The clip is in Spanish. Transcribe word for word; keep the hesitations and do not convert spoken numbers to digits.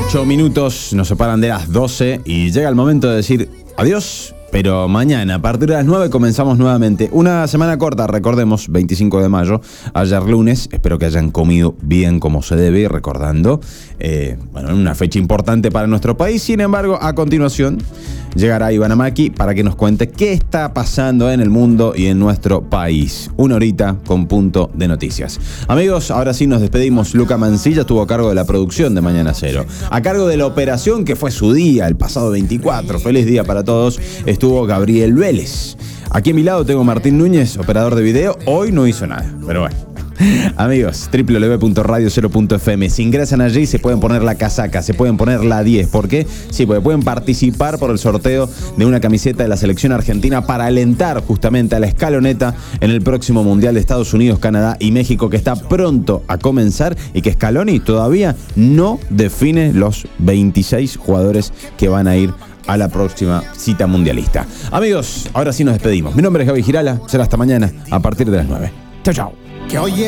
ocho minutos nos separan de las doce y llega el momento de decir adiós. Pero mañana, a partir de las nueve, comenzamos nuevamente. Una semana corta, recordemos, veinticinco de mayo, ayer lunes. Espero que hayan comido bien como se debe, recordando, eh, bueno, una fecha importante para nuestro país. Sin embargo, a continuación, llegará Iván Amaki para que nos cuente qué está pasando en el mundo y en nuestro país. Una horita con punto de noticias. Amigos, ahora sí nos despedimos. Luca Mancilla estuvo a cargo de la producción de Mañana Cero. A cargo de la operación, que fue su día, el pasado veinticuatro. Feliz día para todos. Estuvo Gabriel Vélez. Aquí a mi lado tengo Martín Núñez, operador de video. Hoy no hizo nada, pero bueno. Amigos, doble u doble u doble u punto radio cero punto efe eme. Si ingresan allí se pueden poner la casaca, se pueden poner la diez. ¿Por qué? Sí, porque pueden participar por el sorteo de una camiseta de la selección argentina para alentar justamente a la escaloneta en el próximo Mundial de Estados Unidos, Canadá y México, que está pronto a comenzar y que Scaloni todavía no define los veintiséis jugadores que van a ir a la próxima cita mundialista. Amigos, ahora sí nos despedimos. Mi nombre es Gaby Girala. Será hasta mañana a partir de las nueve. Chau, chau. Que hoy